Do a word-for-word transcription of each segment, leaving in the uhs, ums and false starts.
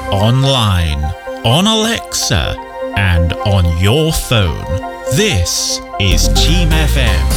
online, on Alexa, and on your phone. This is Team F M.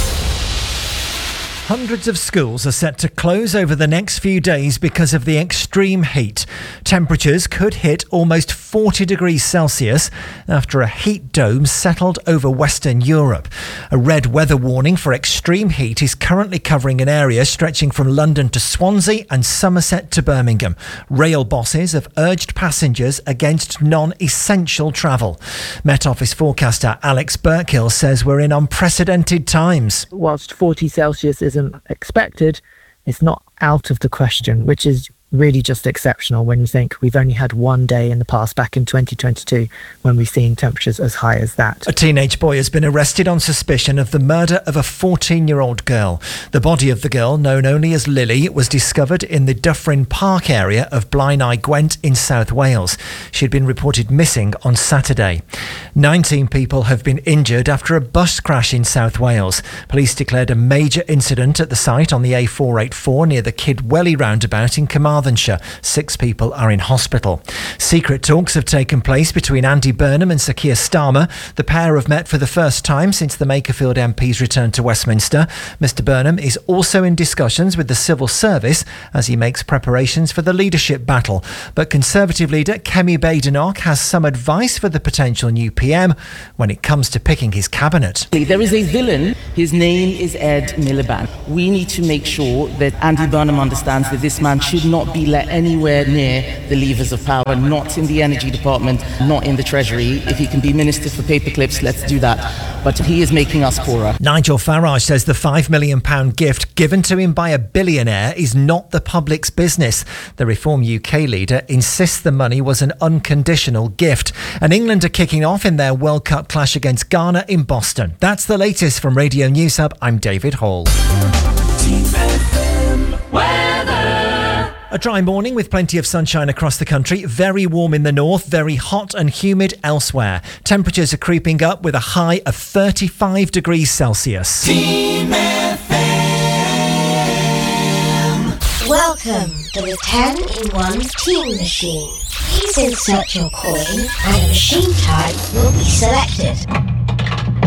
Hundreds of schools are set to close over the next few days because of the extreme heat. Temperatures could hit almost forty degrees Celsius after a heat dome settled over Western Europe. A red weather warning for extreme heat is currently covering an area stretching from London to Swansea and Somerset to Birmingham. Rail bosses have urged passengers against non-essential travel. Met Office forecaster Alex Burkill says we're in unprecedented times. Whilst forty Celsius isn't expected, it's not out of the question, which is really just exceptional when you think we've only had one day in the past, back in twenty twenty-two, when we've seen temperatures as high as that. A teenage boy has been arrested on suspicion of the murder of a fourteen-year-old girl. The body of the girl, known only as Lily, was discovered in the Dyffryn Park area of Blaenau Gwent in South Wales. She had been reported missing on Saturday. nineteen people have been injured after a bus crash in South Wales. Police declared a major incident at the site on the A four eighty-four near the Kidwelly roundabout in Carmarthenshire. Six people are in hospital. Secret talks have taken place between Andy Burnham and Sir Keir Starmer. The pair have met for the first time since the Makerfield M P's return to Westminster. Mr Burnham is also in discussions with the civil service as he makes preparations for the leadership battle. But Conservative leader Kemi Badenoch has some advice for the potential new P M when it comes to picking his cabinet. There is a villain. His name is Ed Miliband. We need to make sure that Andy Burnham understands that this man should not be let anywhere near the levers of power, not in the energy department, not in the treasury. If he can be minister for paperclips, let's do that. But he is making us poorer. Nigel Farage says the five million pounds gift given to him by a billionaire is not the public's business. The Reform U K leader insists the money was an unconditional gift. And England are kicking off in their World Cup clash against Ghana in Boston. That's the latest from Radio News Hub. I'm David Hall. A dry morning with plenty of sunshine across the country. Very warm in the north, very hot and humid elsewhere. Temperatures are creeping up with a high of thirty-five degrees Celsius. Team F M. Welcome to the ten in one Team Machine. Please insert your coin and a machine type will be selected.